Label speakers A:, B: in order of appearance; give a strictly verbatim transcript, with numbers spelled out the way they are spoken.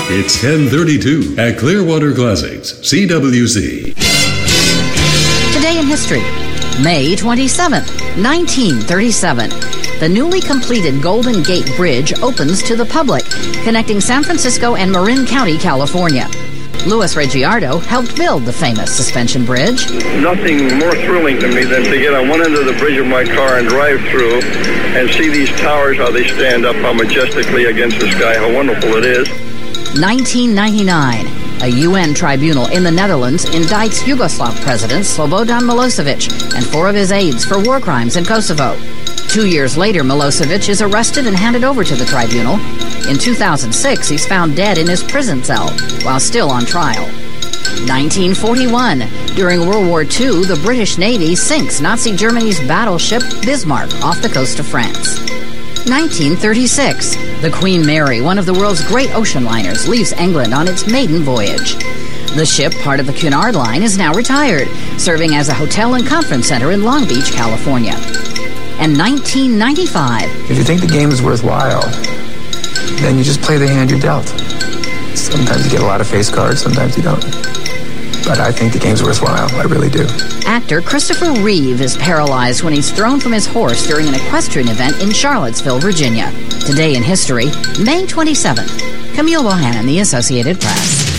A: It's ten thirty-two at Clearwater Classics, C W C.
B: Today in history, May twenty-seventh, nineteen thirty-seven. The newly completed Golden Gate Bridge opens to the public, connecting San Francisco and Marin County, California. Louis Reggiardo helped build the famous suspension bridge.
C: Nothing more thrilling to me than to get on one end of the bridge of my car and drive through and see these towers, how they stand up, how majestically against the sky, how wonderful it is.
B: nineteen ninety-nine. A U N tribunal in the Netherlands indicts Yugoslav President Slobodan Milosevic and four of his aides for war crimes in Kosovo. Two years later, Milosevic is arrested and handed over to the tribunal. In two thousand six, he's found dead in his prison cell while still on trial. nineteen forty-one. During World War Two, the British Navy sinks Nazi Germany's battleship Bismarck off the coast of France. nineteen thirty-six. The Queen Mary, one of the world's great ocean liners, leaves England on its maiden voyage. The ship, part of the Cunard Line, is now retired, serving as a hotel and conference center in Long Beach, California. And nineteen ninety-five.
D: If you think the game is worthwhile, then you just play the hand you're dealt. Sometimes you get a lot of face cards, sometimes you don't. But I think the game's worthwhile. I really do.
B: Actor Christopher Reeve is paralyzed when he's thrown from his horse during an equestrian event in Charlottesville, Virginia. Today in history, May twenty-seventh. Camille Bohannon, The Associated Press.